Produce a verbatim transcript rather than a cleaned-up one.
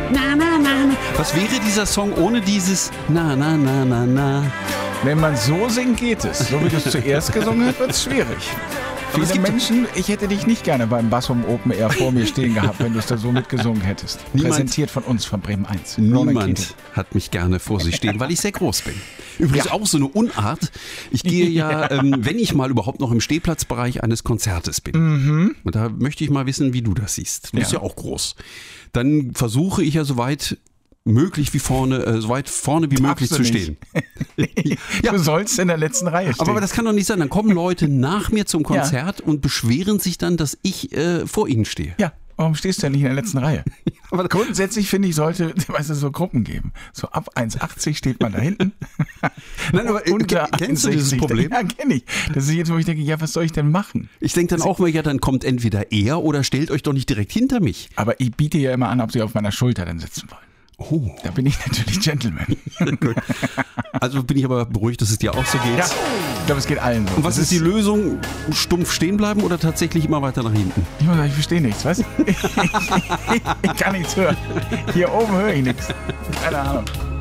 Na, na, na, na. Was wäre dieser Song ohne dieses Na, na, na, na, na? Wenn man so singt, geht es. So wie du es zuerst gesungen hast, wird es schwierig. Aber es Viele gibt Menschen, ich hätte dich nicht gerne beim Bassum Open Air vor mir stehen gehabt, wenn du es da so mitgesungen hättest. Niemand- Präsentiert von uns, von Bremen eins. Ronan Niemand Keating. hat mich gerne vor sich stehen, weil ich sehr groß bin. Übrigens auch so eine Unart. Ich gehe ja, ähm, wenn ich mal überhaupt noch im Stehplatzbereich eines Konzertes bin. Mhm. Und da möchte ich mal wissen, wie du das siehst. Du bist ja Ja. auch groß. Dann versuche ich ja soweit möglich wie vorne, äh, so weit vorne wie möglich Darfst zu du stehen. Du sollst in der letzten Reihe stehen. Aber das kann doch nicht sein. Dann kommen Leute nach mir zum Konzert und beschweren sich dann, dass ich äh, vor ihnen stehe. ja, warum stehst du denn nicht in der letzten Reihe? Aber Grundsätzlich finde ich, sollte weißt du, so Gruppen geben. So ab eins achtzig steht man da hinten. Nein, aber, äh, Unter kennst du dieses eins sechzig, Problem? Ja, kenne ich. Das ist jetzt, wo ich denke, ja, was soll ich denn machen? Ich denke dann auch mal, ja, dann kommt entweder er oder stellt euch doch nicht direkt hinter mich. Aber ich biete ja immer an, ob sie auf meiner Schulter dann sitzen wollen. Oh. Da bin ich natürlich Gentleman. Also bin ich aber beruhigt, dass es dir auch so geht. Ja, ich glaube, es geht allen so. Und was Das ist die Lösung? Stumpf stehen bleiben oder tatsächlich immer weiter nach hinten? Ich muss sagen, ich verstehe nichts, weißt du? Ich kann nichts hören. Hier oben höre ich nichts. Keine Ahnung.